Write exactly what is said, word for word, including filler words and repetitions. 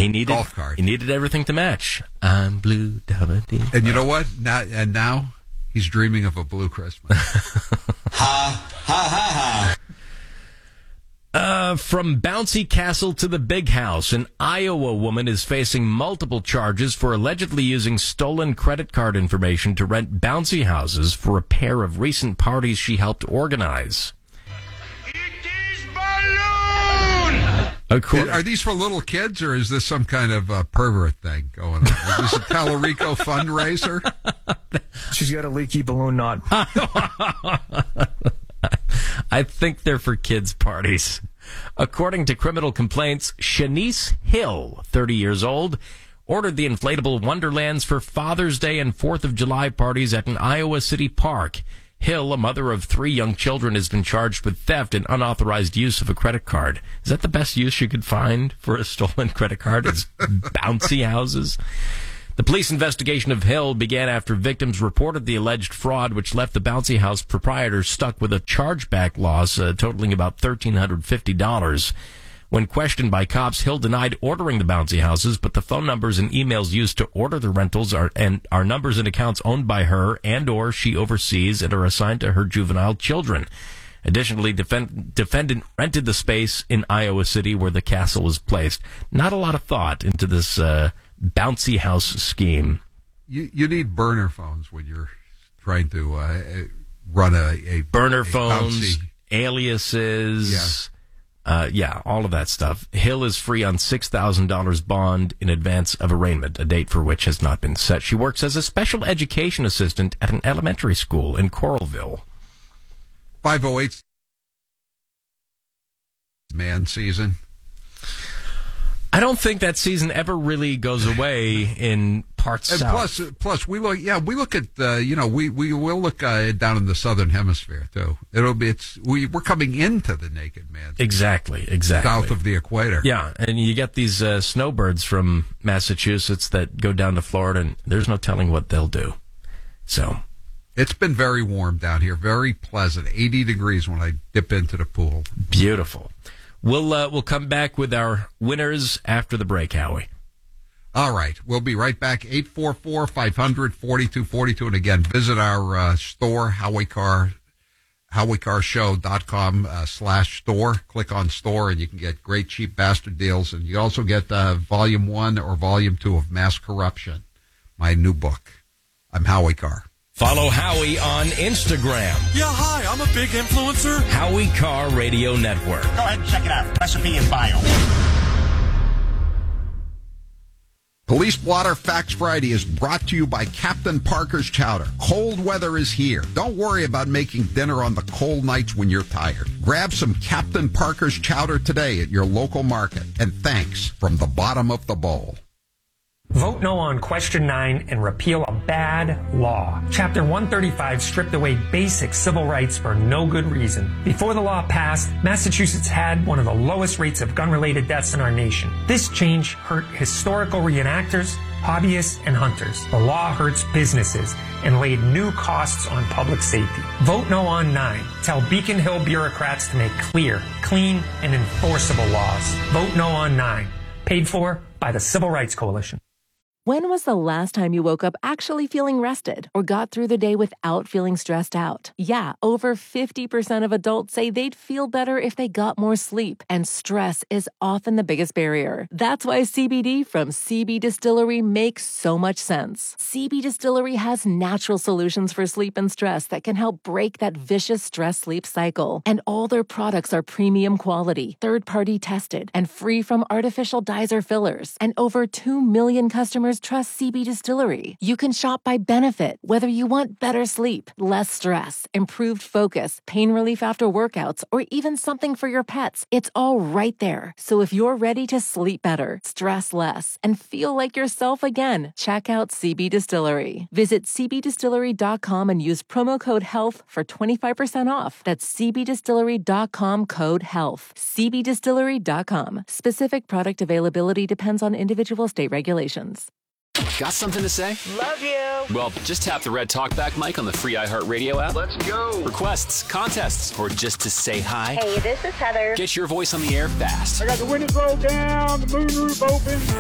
He needed golf cart. He needed everything to match. I'm blue. Da-ba-dee. And you know what? Now and now he's dreaming of a blue Christmas. Ha ha ha ha. Uh, from bouncy castle to the big house, an Iowa woman is facing multiple charges for allegedly using stolen credit card information to rent bouncy houses for a pair of recent parties she helped organize. It is balloon! Acor- Are these for little kids, or is this some kind of uh, pervert thing going on? Is this a Talarico fundraiser? She's got a leaky balloon knot. I think they're for kids' parties. According to criminal complaints, Shanice Hill, thirty years old, ordered the inflatable Wonderlands for Father's Day and fourth of July parties at an Iowa City park. Hill, a mother of three young children, has been charged with theft and unauthorized use of a credit card. Is that the best use you could find for a stolen credit card? Is bouncy houses? The police investigation of Hill began after victims reported the alleged fraud, which left the bouncy house proprietor stuck with a chargeback loss uh, totaling about one thousand three hundred fifty dollars. When questioned by cops, Hill denied ordering the bouncy houses, but the phone numbers and emails used to order the rentals are and are numbers and accounts owned by her and or she oversees and are assigned to her juvenile children. Additionally, defend, defendant rented the space in Iowa City where the castle was placed. Not a lot of thought into this uh, bouncy house scheme. You you need burner phones when you're trying to uh, run a, a burner a phones, bouncy. aliases, Yeah. uh, yeah, all of that stuff. Hill is free on six thousand dollars bond in advance of arraignment, a date for which has not been set. She works as a special education assistant at an elementary school in Coralville. five oh eight man season. I don't think that season ever really goes away in parts And south. plus, plus we look, yeah, we look at, uh, you know, we we will look uh, down in the southern hemisphere too. It'll be, it's we we're coming into the naked man season, exactly, exactly. south of the equator. Yeah, and you get these uh, snowbirds from Massachusetts that go down to Florida, and there's no telling what they'll do. So It's been very warm down here, very pleasant, eighty degrees when I dip into the pool. beautiful. We'll uh, we'll come back with our winners after the break, Howie. All right. We'll be right back. eight four four, five hundred, forty-two forty-two. And again, visit our uh, store, Howie Carr, howie car show dot com uh, slash store. Click on store, and you can get great cheap bastard deals. And you also get uh, volume one or volume two of Mass Corruption, my new book. I'm Howie Carr. Follow Howie on Instagram. Yeah, hi, I'm a big influencer. Howie Carr Radio Network. Go ahead and check it out. Recipe in bio. Police Blotter Facts Friday is brought to you by Captain Parker's Chowder. Cold weather is here. Don't worry about making dinner on the cold nights when you're tired. Grab some Captain Parker's Chowder today at your local market. And thanks from the bottom of the bowl. Vote no on question nine and repeal a bad law. Chapter one thirty-five stripped away basic civil rights for no good reason. Before the law passed, Massachusetts had one of the lowest rates of gun-related deaths in our nation. This change hurt historical reenactors, hobbyists, and hunters. The law hurts businesses and laid new costs on public safety. Vote no on nine. Tell Beacon Hill bureaucrats to make clear, clean, and enforceable laws. Vote no on nine. Paid for by the Civil Rights Coalition. When was the last time you woke up actually feeling rested or got through the day without feeling stressed out? Yeah, over fifty percent of adults say they'd feel better if they got more sleep, and stress is often the biggest barrier. That's why C B D from C B Distillery makes so much sense. C B Distillery has natural solutions for sleep and stress that can help break that vicious stress-sleep cycle. And all their products are premium quality, third-party tested, and free from artificial dyes or fillers. And over two million customers trust C B Distillery. You can shop by benefit, whether you want better sleep, less stress, improved focus, pain relief after workouts, or even something for your pets. It's all right there. So if you're ready to sleep better, stress less, and feel like yourself again, check out C B Distillery. Visit c b distillery dot com and use promo code HEALTH for twenty-five percent off. That's c b distillery dot com code HEALTH. c b distillery dot com. Specific product availability depends on individual state regulations. Got something to say? Love you. Well, just tap the red talkback mic on the free iHeartRadio app. Let's go. Requests, contests, or just to say hi. Hey, this is Heather. Get your voice on the air fast. I got the windows rolled down, the moonroof open.